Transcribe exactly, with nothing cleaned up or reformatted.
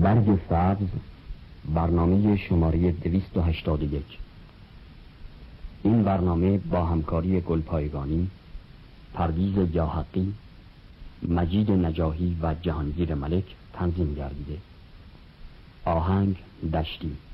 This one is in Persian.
برگ سبز، برنامه شماره دویست و هشتاد و یک. این برنامه با همکاری گلپایگانی، پرویز جاحقی، مجید نجاحی و جهانگیر ملک تنظیم گردیده. آهنگ دشتی.